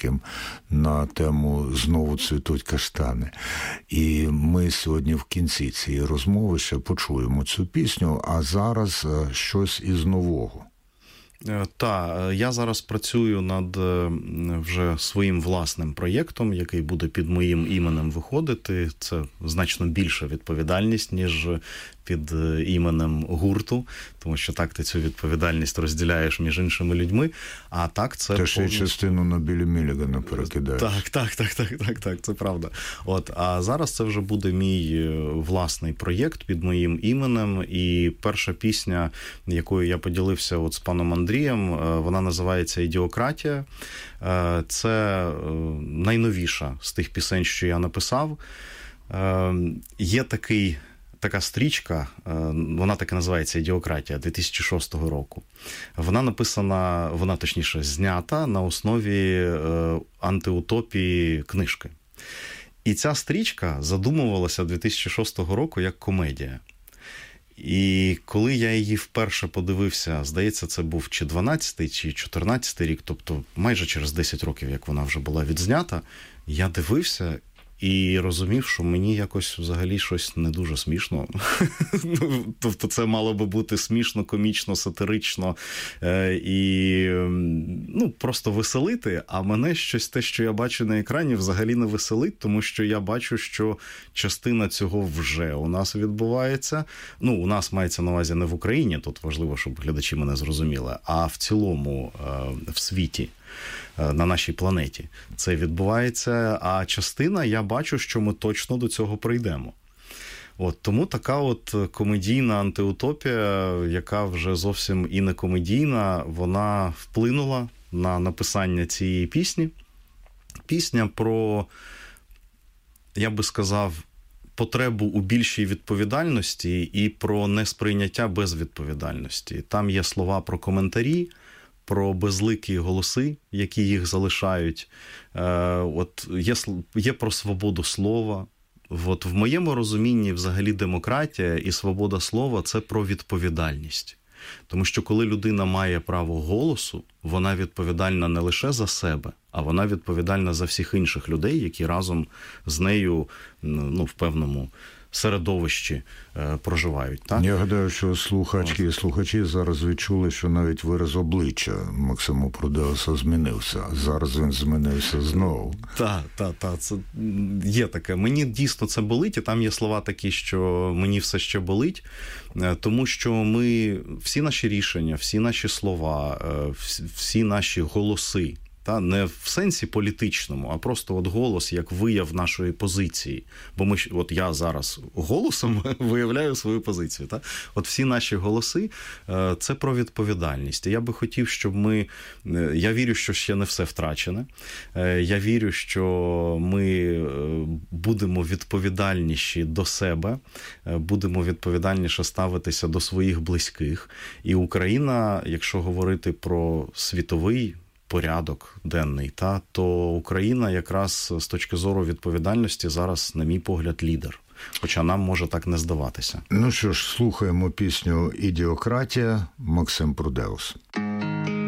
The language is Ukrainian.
Зеленським на тему «Знову цвітуть каштани». І ми сьогодні в кінці цієї розмови ще почуємо цю пісню, а зараз щось із нового. Так, я зараз працюю над вже своїм власним проєктом, який буде під моїм іменем виходити. Це значно більша відповідальність, ніж під іменем гурту, тому що так ти цю відповідальність розділяєш між іншими людьми, а так це... Ти ще й частину на Біллі Мілігана перекидаєш. Так, це правда. А зараз це вже буде мій власний проєкт під моїм іменем, і перша пісня, якою я поділився з паном Андрієм, вона називається «Ідіократія». Це найновіша з тих пісень, що я написав. Є така стрічка, вона так і називається «Ідіократія» 2006 року. Вона точніше знята на основі антиутопії книжки. І ця стрічка задумувалася 2006 року як комедія. І коли я її вперше подивився, здається, це був чи 12-й, чи 14-й рік, тобто майже через 10 років, як вона вже була відзнята, я дивився і розумів, що мені якось взагалі щось не дуже смішно. Тобто це мало би бути смішно, комічно, сатирично і просто веселити, а мене щось те, що я бачу на екрані, взагалі не веселить, тому що я бачу, що частина цього вже у нас відбувається. У нас мається на увазі не в Україні, тут важливо, щоб глядачі мене зрозуміли, а в цілому в світі, на нашій планеті це відбувається, а частина, я бачу, що ми точно до цього прийдемо. Тому така комедійна антиутопія, яка вже зовсім і не комедійна, вона вплинула на написання цієї пісні. Пісня про, я би сказав, потребу у більшій відповідальності і про несприйняття безвідповідальності. Там є слова про коментарі, про безликі голоси, які їх залишають. Є про свободу слова. В моєму розумінні взагалі демократія і свобода слова – це про відповідальність. Тому що коли людина має право голосу, вона відповідальна не лише за себе, а вона відповідальна за всіх інших людей, які разом з нею в певному середовищі проживають. Так? Я гадаю, що слухачки і слухачі зараз відчули, що навіть вираз обличчя Максима Прудеуса змінився. Зараз він змінився знову. Так, це є таке. Мені дійсно це болить, і там є слова такі, що мені все ще болить, тому що ми, всі наші рішення, всі наші слова, всі наші голоси, не в сенсі політичному, а просто голос як вияв нашої позиції. Бо я зараз голосом виявляю свою позицію. Всі наші голоси – це про відповідальність. І я би хотів, щоб я вірю, що ще не все втрачене. Я вірю, що ми будемо відповідальніші до себе, будемо відповідальніше ставитися до своїх близьких. І Україна, якщо говорити про світовий порядок денний, то Україна якраз з точки зору відповідальності зараз, на мій погляд, лідер. Хоча нам може так не здаватися. Ну що ж, слухаємо пісню «Ідіократія», Максим Прудеус.